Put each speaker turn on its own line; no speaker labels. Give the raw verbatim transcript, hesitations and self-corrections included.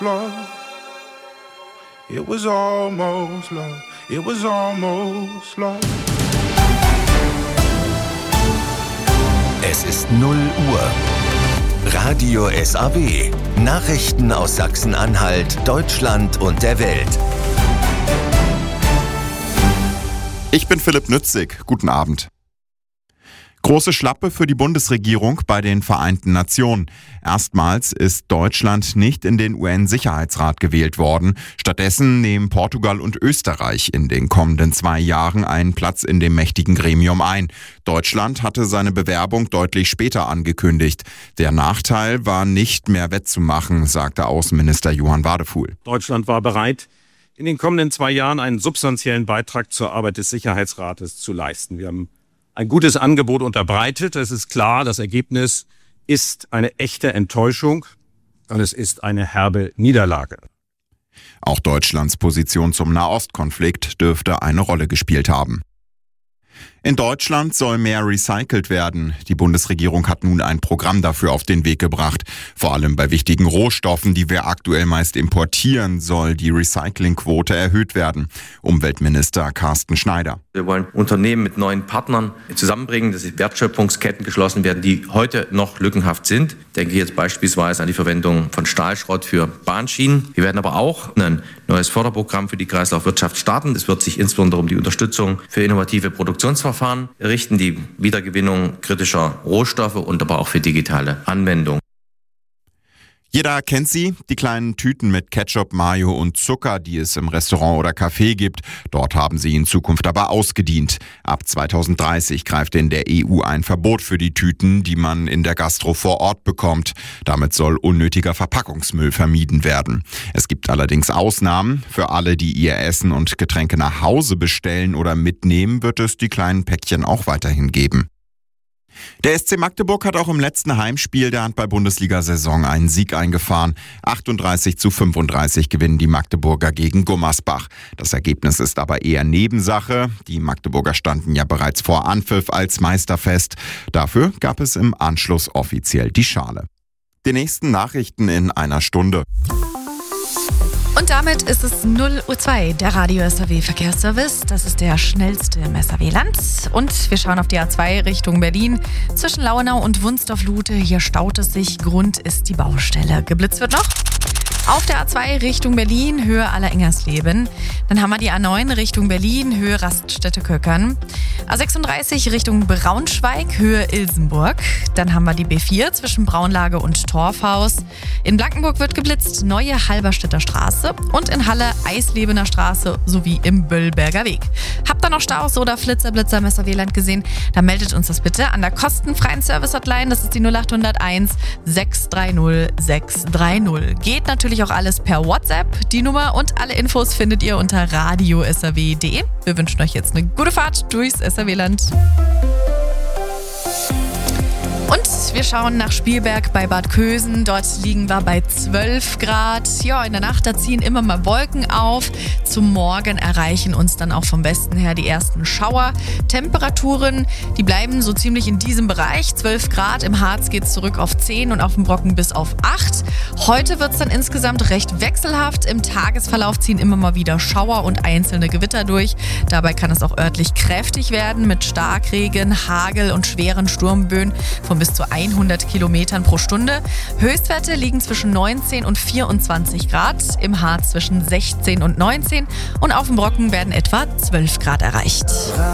blood. It was almost love. It was almost love.
Es ist null Uhr. Radio S A W. Nachrichten aus Sachsen-Anhalt, Deutschland und der Welt.
Ich bin Philipp Nützig. Guten Abend. Große Schlappe für die Bundesregierung bei den Vereinten Nationen. Erstmals ist Deutschland nicht in den U N-Sicherheitsrat gewählt worden. Stattdessen nehmen Portugal und Österreich in den kommenden zwei Jahren einen Platz in dem mächtigen Gremium ein. Deutschland hatte seine Bewerbung deutlich später angekündigt. Der Nachteil war nicht mehr wettzumachen, sagte Außenminister Johann Wadefuhl.
Deutschland war bereit, in den kommenden zwei Jahren einen substanziellen Beitrag zur Arbeit des Sicherheitsrates zu leisten. Wir haben ein gutes Angebot unterbreitet. Es ist klar, das Ergebnis ist eine echte Enttäuschung und es ist eine herbe Niederlage.
Auch Deutschlands Position zum Nahostkonflikt dürfte eine Rolle gespielt haben. In Deutschland soll mehr recycelt werden. Die Bundesregierung hat nun ein Programm dafür auf den Weg gebracht. Vor allem bei wichtigen Rohstoffen, die wir aktuell meist importieren, soll die Recyclingquote erhöht werden. Umweltminister Carsten Schneider.
Wir wollen Unternehmen mit neuen Partnern zusammenbringen, dass Wertschöpfungsketten geschlossen werden, die heute noch lückenhaft sind. Ich denke jetzt beispielsweise an die Verwendung von Stahlschrott für Bahnschienen. Wir werden aber auch ein neues Förderprogramm für die Kreislaufwirtschaft starten. Es wird sich insbesondere um die Unterstützung für innovative Produktionsverfahren richten, die Wiedergewinnung kritischer Rohstoffe und aber auch für digitale Anwendungen.
Jeder kennt sie, die kleinen Tüten mit Ketchup, Mayo und Zucker, die es im Restaurant oder Café gibt. Dort haben sie in Zukunft aber ausgedient. Ab zweitausenddreißig greift in der E U ein Verbot für die Tüten, die man in der Gastro vor Ort bekommt. Damit soll unnötiger Verpackungsmüll vermieden werden. Es gibt allerdings Ausnahmen. Für alle, die ihr Essen und Getränke nach Hause bestellen oder mitnehmen, wird es die kleinen Päckchen auch weiterhin geben. Der S C Magdeburg hat auch im letzten Heimspiel der Handball-Bundesliga-Saison einen Sieg eingefahren. achtunddreißig zu fünfunddreißig gewinnen die Magdeburger gegen Gummersbach. Das Ergebnis ist aber eher Nebensache. Die Magdeburger standen ja bereits vor Anpfiff als Meister fest. Dafür gab es im Anschluss offiziell die Schale. Die nächsten Nachrichten in einer Stunde.
Und damit ist es null Uhr zwei, der Radio S A W Verkehrsservice. Das ist der schnellste im S A W-Land. Und wir schauen auf die A zwei Richtung Berlin. Zwischen Lauenau und Wunstorf-Lute, hier staut es sich. Grund ist die Baustelle. Geblitzt wird noch. Auf der A zwei Richtung Berlin, Höhe Allerengersleben. Dann haben wir die A neun Richtung Berlin, Höhe Raststätte-Köckern. A sechsunddreißig Richtung Braunschweig, Höhe Ilsenburg. Dann haben wir die B vier zwischen Braunlage und Torfhaus. In Blankenburg wird geblitzt, Neue Halberstädter Straße. Und in Halle Eislebener Straße sowie im Böllberger Weg. Habt ihr noch Staus oder Flitzerblitzer im S A W-Land gesehen? Dann meldet uns das bitte an der kostenfreien Service-Hotline. Das ist die null acht null eins sechs drei null sechs drei null. Geht natürlich auch alles per WhatsApp. Die Nummer und alle Infos findet ihr unter radio s a w punkt d e. Wir wünschen euch jetzt eine gute Fahrt durchs S A W-Land. Und wir schauen nach Spielberg bei Bad Kösen. Dort liegen wir bei zwölf Grad. Ja, in der Nacht, da ziehen immer mal Wolken auf. Zum Morgen erreichen uns dann auch vom Westen her die ersten Schauer. Temperaturen, die bleiben so ziemlich in diesem Bereich. zwölf Grad, im Harz geht es zurück auf zehn und auf dem Brocken bis auf acht. Heute wird es dann insgesamt recht wechselhaft. Im Tagesverlauf ziehen immer mal wieder Schauer und einzelne Gewitter durch. Dabei kann es auch örtlich kräftig werden mit Starkregen, Hagel und schweren Sturmböen von bis zu hundert Kilometern pro Stunde. Höchstwerte liegen zwischen neunzehn und vierundzwanzig Grad, im Harz zwischen sechzehn und neunzehn und auf dem Brocken werden etwa zwölf Grad erreicht.